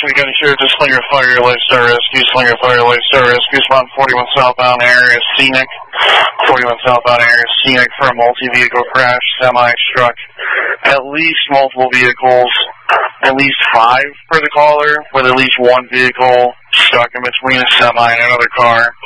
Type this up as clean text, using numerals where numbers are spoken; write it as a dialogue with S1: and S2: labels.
S1: we got here to Slinger Fire Lifestyle Rescue. Slinger Fire Lifestyle Rescue, spot 41 southbound area scenic. 41 southbound area scenic for a multi-vehicle crash. Semi struck at least multiple vehicles, at least 5 for the caller, with at least one vehicle stuck in between a semi and another car.